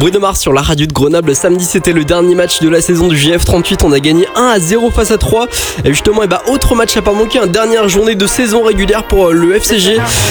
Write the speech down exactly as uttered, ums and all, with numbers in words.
Bruno Mars sur la radio de Grenoble. Samedi, c'était le dernier match de la saison du J F trente-huit. On a gagné un à zéro face à trois. Et justement, et bah, autre match à pas manquer, une dernière journée de saison régulière pour le F C G.